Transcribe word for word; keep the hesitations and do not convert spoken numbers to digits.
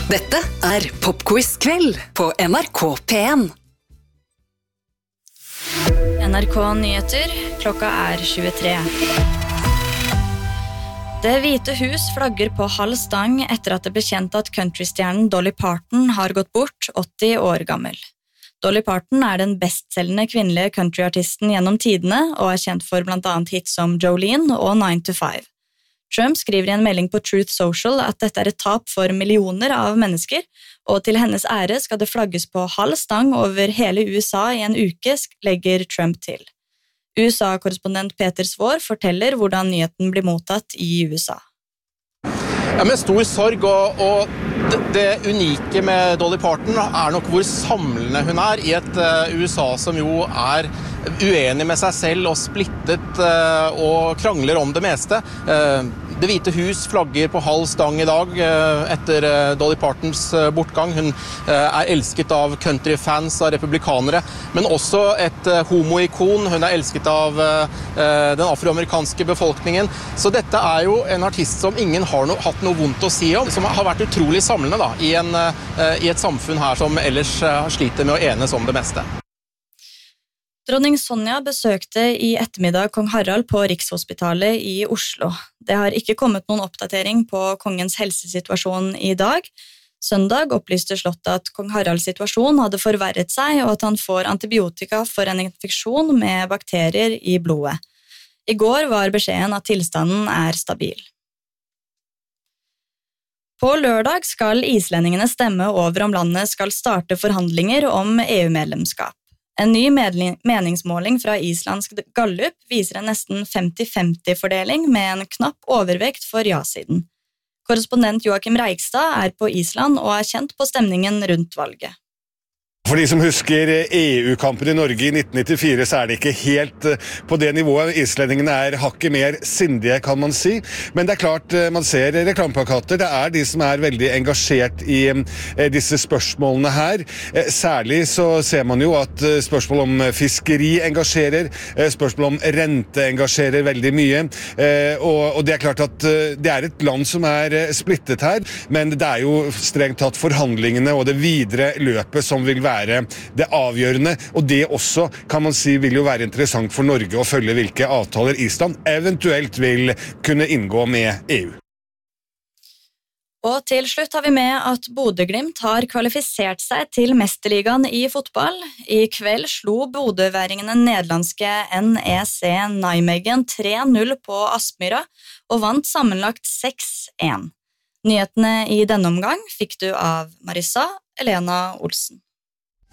Dette er Popquiz-kveld på N R K P en. N R K Nyheter, klokka er tjuetre. Det hvite hus flagger på halv stang etter at det ble kjent at countrystjernen Dolly Parton har gått bort, åtti år gammel. Dolly Parton er den bestselgende kvinnelige countryartisten gjennom tidene og er kjent for blant annet hits som Jolene og nine to five. Trump skriver i en melding på Truth Social at dette er et tap for millioner av mennesker, og til hennes ære skal det flagges på halv stang over hele U S A i en uke, legger Trump til. U S A-korrespondent Peter Svår forteller hvordan nyheten blir mottatt i U S A. Ja, med stor sorg, og, og det, det unike med Dolly Parton er nok hvor samlende hun er i et uh, U S A som jo er uenig med seg selv og splittet uh, og krangler om det meste. Uh, Det hvite hus flagger på halv stang i dag uh, etter uh, Dolly Partons uh, bortgang. Hun uh, er elsket av countryfans, av republikanere, men også et uh, homoikon. Hun er elsket av uh, den afroamerikanske befolkningen. Så dette er jo en artist som ingen har no- hatt noe vondt å si om, som har vært utrolig samlende da, i, en, uh, i et samfunn her som ellers uh, sliter med å enes om det meste. Dronning Sonja besøkte i ettermiddag kong Harald på Rikshospitalet i Oslo. Det har ikke kommet noen oppdatering på kongens helsesituasjon i dag. Søndag opplyste slottet at kong Haralds situasjon hadde forverret seg, og at han får antibiotika for en infeksjon med bakterier i blodet. I går var beskjeden at tilstanden er stabil. På lørdag skal islendingene stemme over om landet skal starte forhandlinger om E U-medlemskap. En ny meningsmåling fra islandsk Gallup viser en nesten femti-femti-fordeling med en knapp overvekt for ja-siden. Korrespondent Joakim Reigstad er på Island og er kjent på stemningen rundt valget. For de som husker E U-kampen i Norge i nitten nittifire, så er det ikke helt på det nivået. Islendingene er hakket mer sindige, kan man si. Men det er klart, man ser reklameplakater. Det er de som er veldig engasjert i disse spørsmålene her. Særlig så ser man jo at spørsmål om fiskeri engasjerer, spørsmål om rente engasjerer veldig mye. Og det er klart at det er et land som er splittet her, men det er jo strengt tatt forhandlingene og det videre løpet som vil være det avgjørende, og det også kan man si vil jo være interessant for Norge å følge hvilke avtaler Island eventuelt vil kunne inngå med E U. Og til slutt har vi med at Bodø-Glimt har kvalifisert seg til Mesterligaen i fotball. I kveld slo bodøværingene nederlandske N E C Nijmegen tre null på Aspmyra og vant sammenlagt seks én. Nyhetene i denne omgang fikk du av Marissa Elena Olsen.